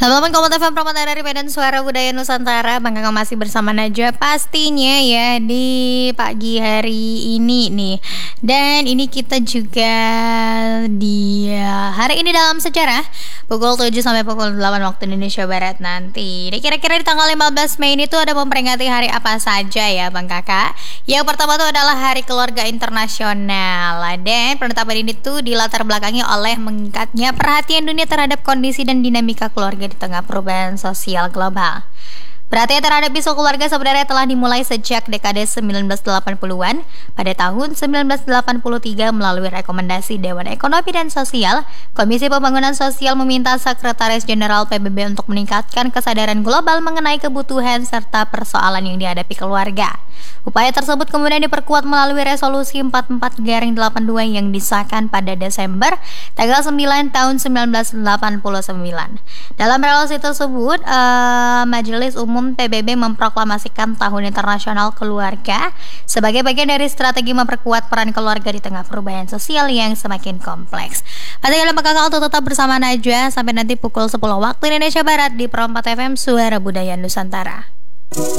Teman-teman Kompas FM Pramata dari Medan Suara Budaya Nusantara, bangga masih bersama Najwa pastinya ya di pagi hari ini nih. Dan ini kita juga di hari ini dalam sejarah pukul 7 sampai pukul 8 waktu Indonesia Barat nanti. Dan kira-kira di tanggal 15 Mei ini tuh ada memperingati hari apa saja ya Bang Kakak? Yang pertama tuh adalah Hari Keluarga Internasional. Dan penetapan ini tuh dilatar belakangi oleh meningkatnya perhatian dunia terhadap kondisi dan dinamika keluarga di tengah perubahan sosial global. Perhatian terhadap isu keluarga sebenarnya telah dimulai sejak dekade 1980-an. Pada tahun 1983 melalui rekomendasi Dewan Ekonomi dan Sosial, Komisi Pembangunan Sosial meminta Sekretaris Jenderal PBB untuk meningkatkan kesadaran global mengenai kebutuhan serta persoalan yang dihadapi keluarga. Upaya tersebut kemudian diperkuat melalui resolusi 44/82 yang disahkan pada Desember tanggal 9 tahun 1989. Dalam resolusi tersebut, Majelis Umum PBB memproklamasikan Tahun Internasional Keluarga sebagai bagian dari strategi memperkuat peran keluarga di tengah perubahan sosial yang semakin kompleks. Pastikan Kakak untuk tetap bersama Najwa sampai nanti pukul 10 waktu Indonesia Barat di Pro 4 FM Suara Budaya Nusantara.